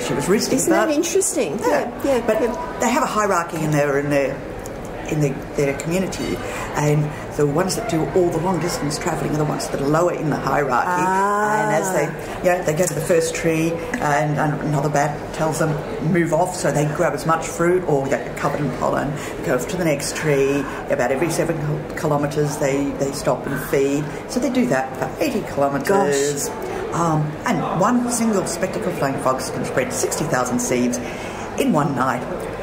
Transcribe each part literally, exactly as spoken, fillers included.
she was roosting. Isn't that interesting? Yeah, yeah. But yeah. they have a hierarchy in their in their in the, their community, and the ones that do all the long distance travelling are the ones that are lower in the hierarchy. Ah. And as they, you know, they go to the first tree, and another bat tells them move off, so they grab as much fruit or they get covered in pollen, go to the next tree. About every seven kilometres, they they stop and feed. So they do that for eighty kilometres. Um, and one single spectacled flying fox can spread sixty thousand seeds in one night,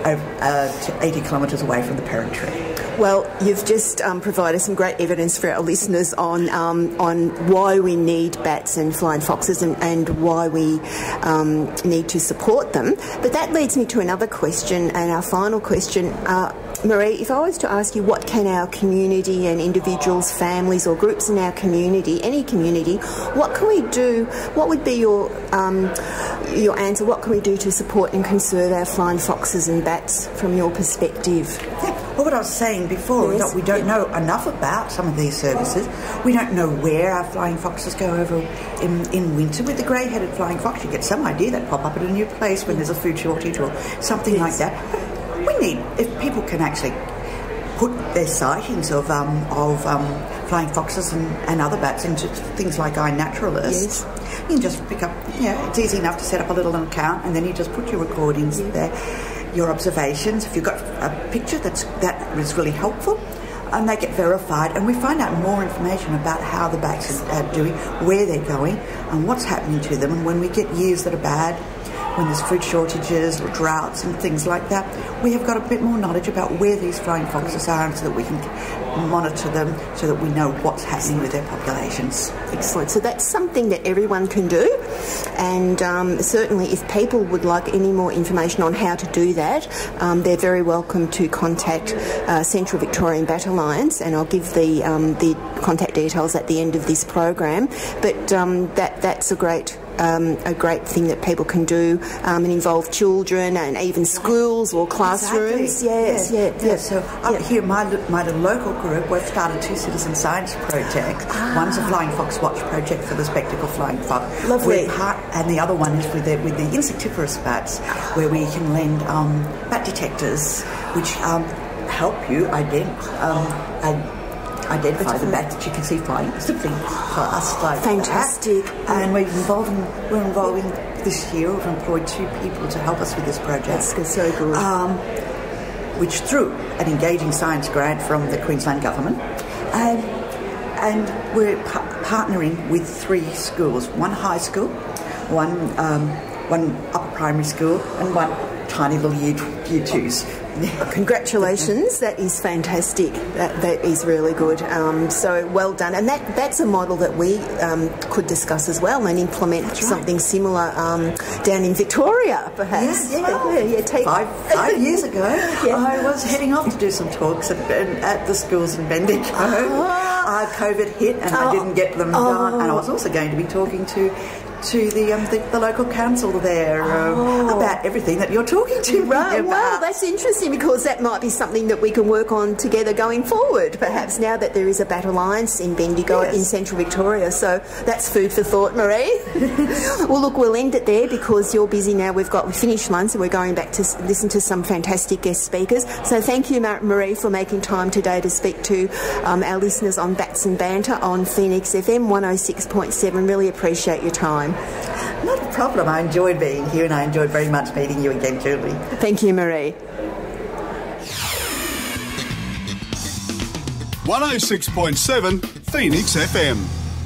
uh, to eighty kilometres away from the parent tree. Well, you've just um, provided some great evidence for our listeners on um, on why we need bats and flying foxes and, and why we um, need to support them. But that leads me to another question, and our final question. Uh, Marie, if I was to ask you what can our community and individuals, families or groups in our community, any community, what can we do, what would be your um, your answer, what can we do to support and conserve our flying foxes and bats from your perspective? Well, what I was saying before, yes. that we don't know enough about some of these services. We don't know where our flying foxes go over in, in winter. With the grey-headed flying fox, you get some idea they pop up at a new place when there's a food shortage or something yes. like that. But we need, if people can actually put their sightings of um, of um, flying foxes and, and other bats into things like iNaturalist, yes. you can just pick up, you know, it's easy enough to set up a little account and then you just put your recordings yes. there, your observations. If you've got a picture that's that is really helpful, and they get verified, and we find out more information about how the bats are doing, where they're going, and what's happening to them. And when we get years that are bad, when there's food shortages or droughts and things like that, we have got a bit more knowledge about where these flying foxes are, and so that we can monitor them, so that we know what's happening with their populations. Excellent. So that's something that everyone can do, and um, certainly if people would like any more information on how to do that, um, they're very welcome to contact uh, Central Victorian Bat Alliance, and I'll give the um, the contact details at the end of this program. But um, that that's a great Um, a great thing that people can do um, and involve children and even schools or classrooms. Exactly. Yes, yeah, yeah, yeah. yeah. So up yeah. here, my, my local group, we've started two citizen science projects. Ah. One's a Flying Fox Watch project for the spectacled flying fox. Lovely. Part, and the other one is with the, with the insectivorous bats, where we can lend um, bat detectors, which um, help you identify. Um, identify the bat that you can see flying simply past like fantastic that. And we're involving we're involving this year we've employed two people to help us with this project. That's so good. Um, which through an engaging science grant from the Queensland government, and and we're pa- partnering with three schools, one high school, one um, one upper primary school, and one tiny little year, year twos. Congratulations, that is fantastic. That, that is really good. Um, so well done. And that that's a model that we um, could discuss as well and implement right. something similar um, down in Victoria, perhaps. Yes, yeah, well, yeah, yeah. Take five, five years ago, yeah. I was heading off to do some talks at, at the schools in Bendigo. Oh. Uh, COVID hit and oh. I didn't get them oh. done. And I was also going to be talking to to the, um, the the local council there um, oh. about everything that you're talking to right. me about. Well, that's interesting, because that might be something that we can work on together going forward, perhaps, now that there is a Bat Alliance in Bendigo yes. in Central Victoria. So that's food for thought, Marie. Well, look, we'll end it there because you're busy now. We've got we finished lunch and we're going back to listen to some fantastic guest speakers. So thank you, Marie, for making time today to speak to um, our listeners on Bats and Banter on Phoenix F M one oh six point seven. Really appreciate your time. Not a problem. I enjoyed being here, and I enjoyed very much meeting you again, Julie. Thank you, Marie. one oh six point seven Phoenix F M.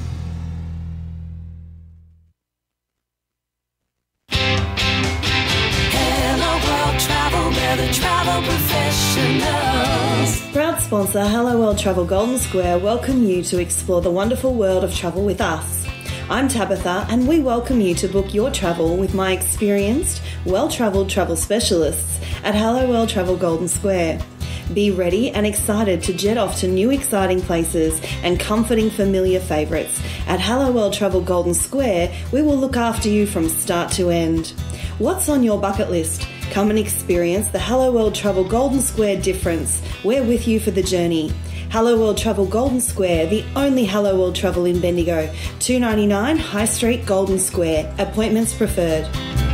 Hello World Travel, we're the travel professionals. Proud sponsor Hello World Travel Golden Square welcome you to explore the wonderful world of travel with us. I'm Tabitha, and we welcome you to book your travel with my experienced, well-travelled travel specialists at Hello World Travel Golden Square. Be ready and excited to jet off to new exciting places and comforting familiar favourites. At Hello World Travel Golden Square, we will look after you from start to end. What's on your bucket list? Come and experience the Hello World Travel Golden Square difference. We're with you for the journey. Hello World Travel Golden Square, the only Hello World Travel in Bendigo. two ninety-nine High Street, Golden Square. Appointments preferred.